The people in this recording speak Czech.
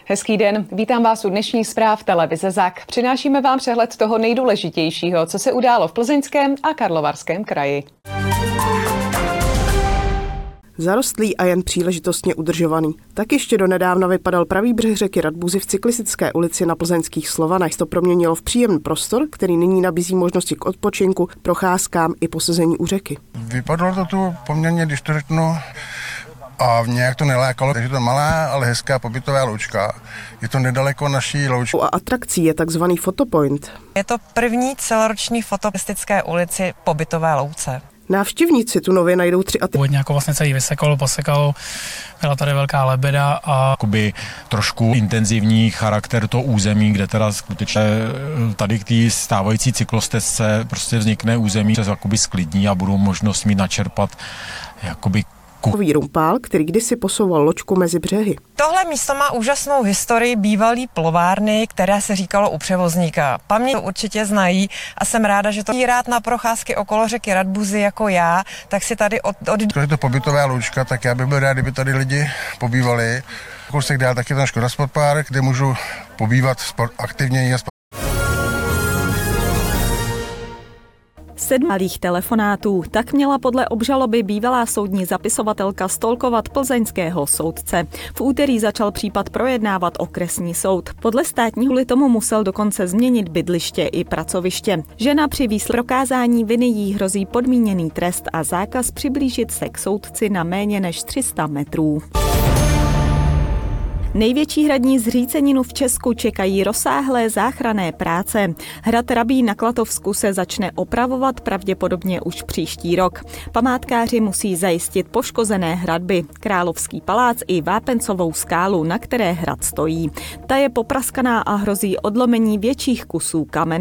Hezký den, vítám vás u dnešních zpráv televize ZAK. Přinášíme vám přehled toho nejdůležitějšího, co se událo v Plzeňském a Karlovarském kraji. Zarostlý a jen příležitostně udržovaný. Tak ještě donedávna vypadal pravý břeh řeky Radbuzy v cyklistické ulici na plzeňských Slovanech. To proměnilo v příjemný prostor, který nyní nabízí možnosti k odpočinku, procházkám i posezení u řeky. Vypadalo to tu poměrně, když to řeknu, a nějak to nelákalo, takže to je malá, ale hezká pobytová loučka. Je to nedaleko naší loučky. A atrakcí je takzvaný Fotopoint. Je to první celoroční fotopistické ulici pobytové louce. Návštěvníci tu nově najdou 3 Původně jako vlastně celý posekalo, byla tady velká lebeda a jakoby trošku intenzivní charakter toho území, kde teda skutečně tady k té stávající cyklostezce prostě vznikne území, se jakoby sklidní a budou možnost mít načerpat jakoby rumpál, který kdysi posouval loďku mezi břehy. Tohle místo má úžasnou historii bývalý plovárny, které se říkalo u převozníka. Paměť to určitě znají a jsem ráda, že to rád na procházky okolo řeky Radbuzy jako já, tak si tady Je to pobytová loučka, tak já bych byl rád, kdyby tady lidi pobývali. Kousek dál taky ten Škoda Sport Park, kde můžu pobývat aktivněji. 7 malých telefonátů, tak měla podle obžaloby bývalá soudní zapisovatelka stolkovat plzeňského soudce. V úterý začal případ projednávat okresní soud. Podle státního li tomu musel dokonce změnit bydliště i pracoviště. Žena při prokázání viny jí hrozí podmíněný trest a zákaz přiblížit se k soudci na méně než 300 metrů. Největší hradní zříceninu v Česku čekají rozsáhlé záchranné práce. Hrad Rabí na Klatovsku se začne opravovat pravděpodobně už příští rok. Památkáři musí zajistit poškozené hradby, Královský palác i Vápencovou skálu, na které hrad stojí. Ta je popraskaná a hrozí odlomení větších kusů kamene.